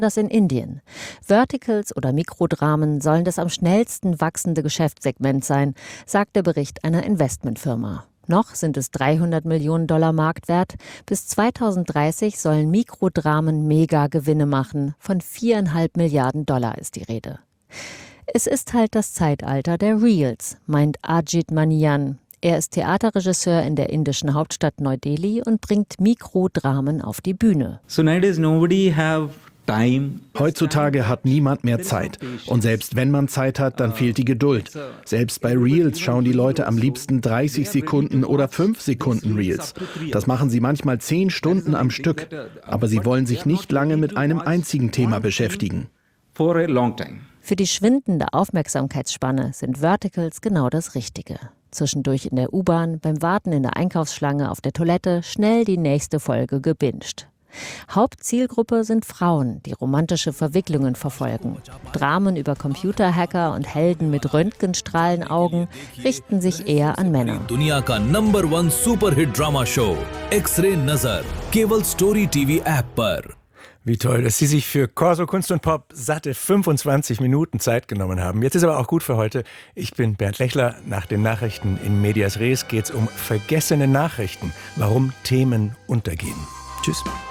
das in Indien. Verticals oder Mikrodramen sollen das am schnellsten wachsende Geschäftssegment sein, sagt der Bericht einer Investmentfirma. Noch sind es $300 Millionen Marktwert. Bis 2030 sollen Mikrodramen Mega-Gewinne machen. Von $4,5 Milliarden ist die Rede. Es ist halt das Zeitalter der Reels, meint Ajit Manian. Er ist Theaterregisseur in der indischen Hauptstadt Neu-Delhi und bringt Mikrodramen auf die Bühne. Heutzutage hat niemand mehr Zeit. Und selbst wenn man Zeit hat, dann fehlt die Geduld. Selbst bei Reels schauen die Leute am liebsten 30 Sekunden oder 5 Sekunden Reels. Das machen sie manchmal 10 Stunden am Stück. Aber sie wollen sich nicht lange mit einem einzigen Thema beschäftigen. Für die schwindende Aufmerksamkeitsspanne sind Verticals genau das Richtige. Zwischendurch in der U-Bahn, beim Warten in der Einkaufsschlange, auf der Toilette, schnell die nächste Folge gebinged. Hauptzielgruppe sind Frauen, die romantische Verwicklungen verfolgen. Dramen über Computerhacker und Helden mit Röntgenstrahlenaugen richten sich eher an Männer. दुनिया का नंबर 1 superhit drama show X-Ray नजर केवल Story TV App पर. Wie toll, dass Sie sich für Corso Kunst und Pop satte 25 Minuten Zeit genommen haben. Jetzt ist aber auch gut für heute. Ich bin Bernd Lechler. Nach den Nachrichten in Medias Res geht es um vergessene Nachrichten, warum Themen untergehen. Tschüss.